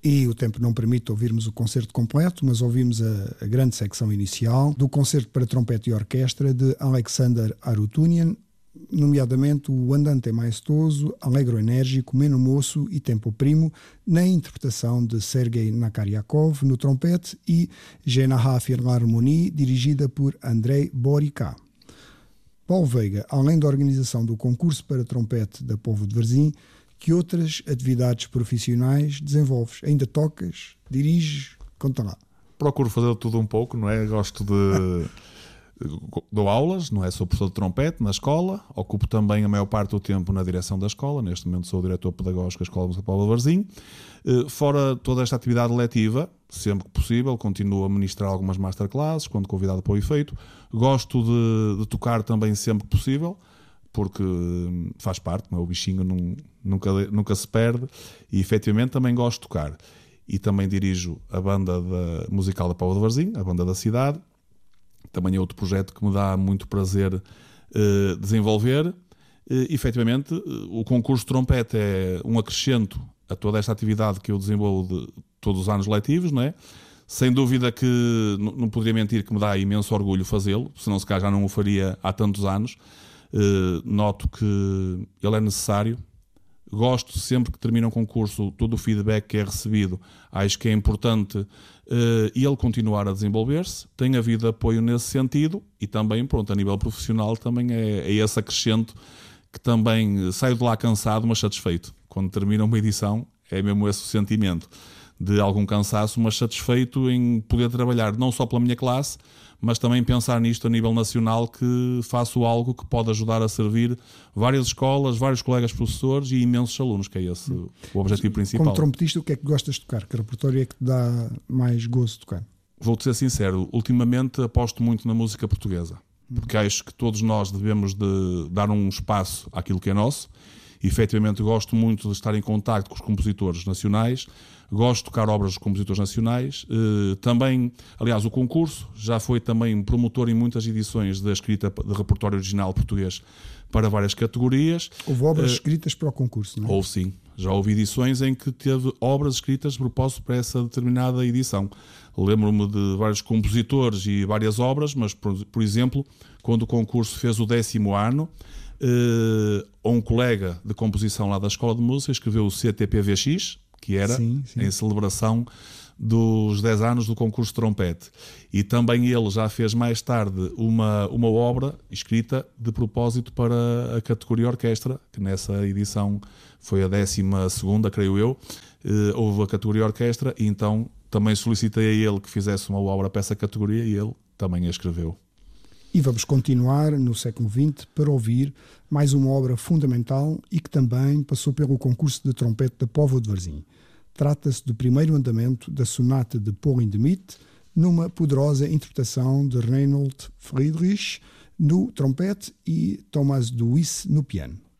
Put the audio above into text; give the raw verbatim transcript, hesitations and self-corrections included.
e o tempo não permite ouvirmos o concerto completo, mas ouvimos a, a grande secção inicial do concerto para trompete e orquestra de Alexander Arutunian, nomeadamente o Andante maestoso, Allegro enérgico, Meno moço e Tempo primo, na interpretação de Sergei Nakaryakov no trompete e Genaha Philharmonie, dirigida por Andrei Borika. Paulo Veiga, além da organização do concurso para trompete da Póvoa de Varzim, que outras atividades profissionais desenvolves? Ainda tocas? Diriges? Conta lá. Procuro fazer tudo um pouco, não é? Gosto de... Dou aulas, não é? Sou professor de trompete na escola, ocupo também a maior parte do tempo na direção da escola, neste momento sou o diretor pedagógico da Escola Musical Póvoa de Varzim. Fora toda esta atividade letiva, sempre que possível, continuo a ministrar algumas masterclasses, quando convidado para o efeito. Gosto de, de tocar também sempre que possível, porque faz parte, não é? O bichinho não, nunca, nunca se perde, e efetivamente também gosto de tocar. E também dirijo a banda da, musical da Póvoa de Varzim, a banda da cidade. Também é outro projeto que me dá muito prazer uh, desenvolver. Uh, efetivamente, uh, o concurso de trompete é um acrescento a toda esta atividade que eu desenvolvo de todos os anos letivos, não é? Sem dúvida que n- não poderia mentir que me dá imenso orgulho fazê-lo, senão se calhar já não o faria há tantos anos. Uh, noto que ele é necessário. Gosto sempre que termina um concurso, todo o feedback que é recebido, acho que é importante uh, ele continuar a desenvolver-se. Tem havido apoio nesse sentido e também, pronto, a nível profissional também é, é esse acrescento que também saio de lá cansado, mas satisfeito. Quando termina uma edição, é mesmo esse o sentimento de algum cansaço, mas satisfeito em poder trabalhar não só pela minha classe, mas também pensar nisto a nível nacional, que faço algo que pode ajudar a servir várias escolas, vários colegas professores e imensos alunos, que é esse o objetivo principal. Como trompetista, o que é que gostas de tocar? Que repertório é que te dá mais gozo de tocar? Vou-te ser sincero, ultimamente aposto muito na música portuguesa, porque acho que todos nós devemos de dar um espaço àquilo que é nosso. E, efetivamente, gosto muito de estar em contacto com os compositores nacionais, gosto de tocar obras dos compositores nacionais. Uh, também, aliás, o concurso já foi também promotor em muitas edições da escrita de repertório original português para várias categorias. Houve obras uh, escritas para o concurso, não é? Houve, sim. Já houve edições em que teve obras escritas de propósito para essa determinada edição. Lembro-me de vários compositores e várias obras, mas, por, por exemplo, quando o concurso fez o décimo ano, Uh, um colega de composição lá da Escola de Música escreveu o C T P V X, que era sim, sim. em celebração dos dez anos do concurso de trompete. E também ele já fez mais tarde uma, uma obra escrita de propósito para a categoria orquestra, que nessa edição foi a décima segunda, creio eu. Uh, houve a categoria orquestra e então também solicitei a ele que fizesse uma obra para essa categoria e ele também a escreveu. E vamos continuar no século vinte para ouvir mais uma obra fundamental e que também passou pelo concurso de trompete da Póvoa de Varzim. Trata-se do primeiro andamento da sonata de Paul Hindemith, numa poderosa interpretação de Reinhold Friedrich no trompete e Thomas de Wyss no piano.